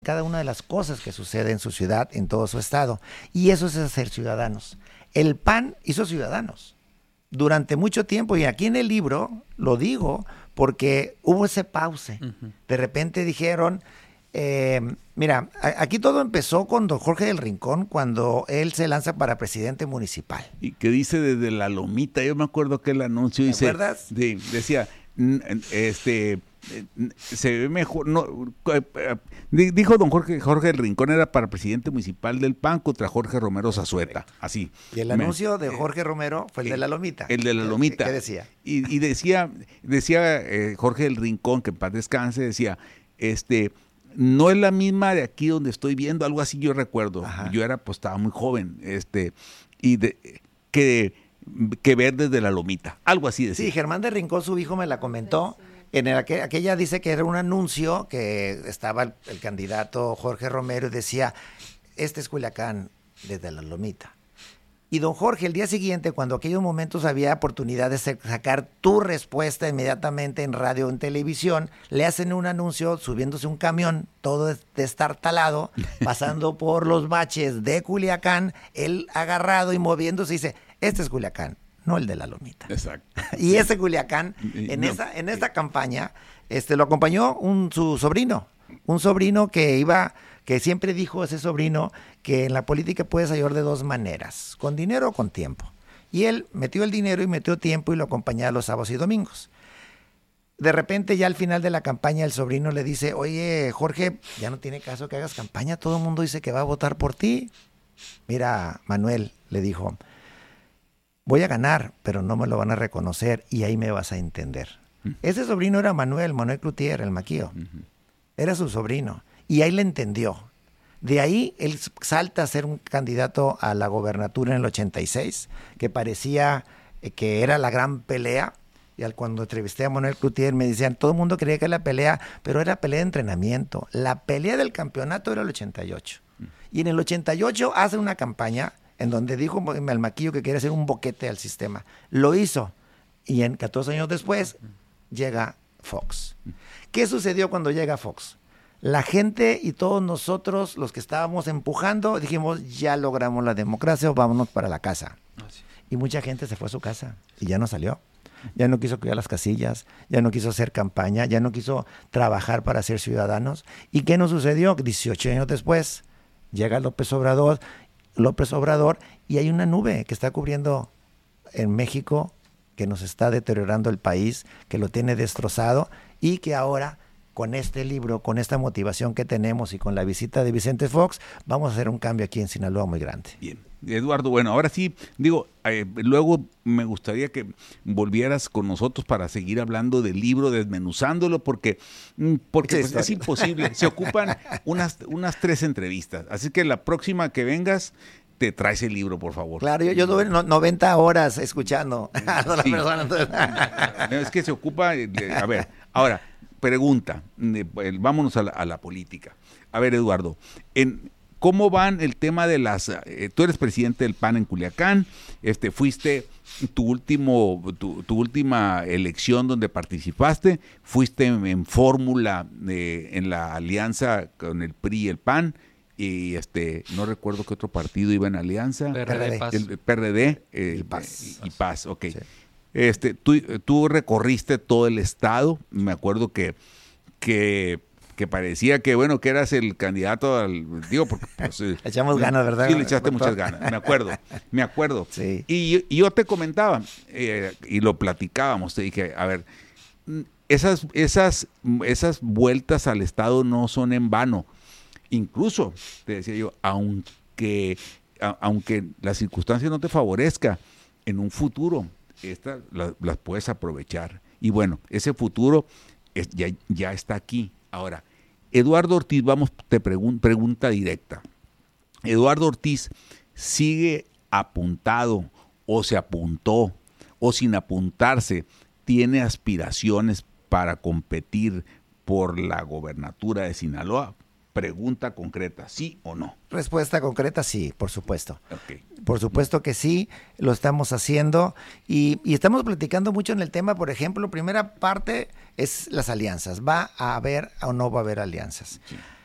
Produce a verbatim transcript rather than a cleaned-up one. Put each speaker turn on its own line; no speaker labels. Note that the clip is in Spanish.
cada una de las cosas que sucede en su ciudad, en todo su estado. Y eso es ser ciudadanos. El P A N hizo ciudadanos durante mucho tiempo, y aquí en el libro lo digo porque hubo ese pause. Uh-huh. De repente dijeron, eh, mira, a, aquí todo empezó con don Jorge del Rincón cuando él se lanza para presidente municipal.
Y que dice desde la lomita, yo me acuerdo que el anuncio dice,
¿te acuerdas?
De, decía, este... se ve mejor, no, dijo don Jorge, Jorge del Rincón era para presidente municipal del P A N contra Jorge Romero Zazueta, así.
Y el anuncio Me, de Jorge Romero fue el de la lomita.
El de la lomita.
¿Qué decía?
Y, y decía, decía eh, Jorge del Rincón, que en paz descanse, decía, este, no es la misma de aquí donde estoy viendo, algo así yo recuerdo. Ajá. Yo era, pues estaba muy joven, este, y de, que, que ver desde la lomita, algo así decía.
Sí, Germán del Rincón, su hijo, me la comentó. En el, aquella dice que era un anuncio que estaba el, el candidato Jorge Romero y decía, este es Culiacán desde la lomita. Y don Jorge, el día siguiente, cuando aquellos momentos había oportunidad de sacar tu respuesta inmediatamente en radio o en televisión, le hacen un anuncio subiéndose un camión, todo destartalado, pasando por los baches de Culiacán, él agarrado y moviéndose y dice, este es Culiacán. No el de la lomita.
Exacto.
Y ese Culiacán, en, no. esa, en esta campaña, este, lo acompañó un, su sobrino, un sobrino que iba, que siempre dijo ese sobrino que en la política puedes ayudar de dos maneras, con dinero o con tiempo. Y él metió el dinero y metió tiempo y lo acompañaba los sábados y domingos. De repente, ya al final de la campaña, el sobrino le dice, oye, Jorge, ya no tiene caso que hagas campaña, todo el mundo dice que va a votar por ti. Mira, Manuel, le dijo, voy a ganar, pero no me lo van a reconocer y ahí me vas a entender. Uh-huh. Ese sobrino era Manuel, Manuel Cloutier, el Maquío. Uh-huh. Era su sobrino y ahí le entendió. De ahí él salta a ser un candidato a la gobernatura en el ochenta y seis, que parecía eh, que era la gran pelea. Y al cuando entrevisté a Manuel Cloutier me decían, todo el mundo creía que era la pelea, pero era pelea de entrenamiento. La pelea del campeonato era el ochenta y ocho. Uh-huh. Y en el ochenta y ocho hace una campaña en donde dijo al Maquillo que quiere hacer un boquete al sistema. Lo hizo. Y en catorce años después llega Fox. ¿Qué sucedió cuando llega Fox? La gente y todos nosotros, los que estábamos empujando, dijimos, ya logramos la democracia, vámonos para la casa. Oh, sí. Y mucha gente se fue a su casa y ya no salió. Ya no quiso cuidar las casillas, ya no quiso hacer campaña, ya no quiso trabajar para ser ciudadanos. ¿Y qué nos sucedió? dieciocho años después, llega López Obrador, López Obrador, y hay una nube que está cubriendo en México, que nos está deteriorando el país, que lo tiene destrozado, y que ahora, con este libro, con esta motivación que tenemos y con la visita de Vicente Fox, vamos a hacer un cambio aquí en Sinaloa muy grande.
Bien, Eduardo, bueno, ahora sí, digo, eh, luego me gustaría que volvieras con nosotros para seguir hablando del libro, desmenuzándolo, porque, porque pues, es imposible, se ocupan unas, unas tres entrevistas, así que la próxima que vengas, te traes el libro, por favor.
Claro, yo, yo doy noventa horas escuchando a la
sí.
persona.
Es que se ocupa, de, a ver, ahora, pregunta, vámonos a la, a la política. A ver, Eduardo, en... ¿cómo van el tema de las... Eh, tú eres presidente del P A N en Culiacán, este, fuiste tu último tu, tu última elección donde participaste, fuiste en, en fórmula eh, en la alianza con el P R I y el P A N, y este no recuerdo qué otro partido iba en alianza.
P R D, Paz.
El, el P R D eh,
y Paz.
Y, y Paz, ok.
Sí.
Este, tú, tú recorriste todo el estado, me acuerdo que... que que parecía que, bueno, que eras el candidato al... Digo, porque... Pues,
le echamos ganas, ¿verdad?
Sí, le echaste muchas ganas, me acuerdo, me acuerdo.
Sí.
Y, y yo te comentaba, eh, y lo platicábamos, te dije, a ver, esas, esas, esas vueltas al Estado no son en vano. Incluso, te decía yo, aunque, a, aunque la circunstancia no te favorezca, en un futuro, estas las, las puedes aprovechar. Y bueno, ese futuro es, ya, ya está aquí. Ahora, Eduardo Ortiz, vamos, te pregun- pregunta directa. Eduardo Ortiz sigue apuntado o se apuntó o sin apuntarse, tiene aspiraciones para competir por la gobernatura de Sinaloa. Pregunta concreta, ¿sí o no?
Respuesta concreta, sí, por supuesto.
Okay.
Por supuesto que sí, lo estamos haciendo y, y estamos platicando mucho en el tema. Por ejemplo, primera parte es las alianzas. ¿Va a haber o no va a haber alianzas? Sí.